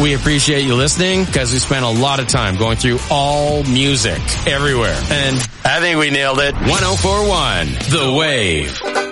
We appreciate you listening because we spent a lot of time going through all music everywhere. And I think we nailed it. 104.1 The Wave.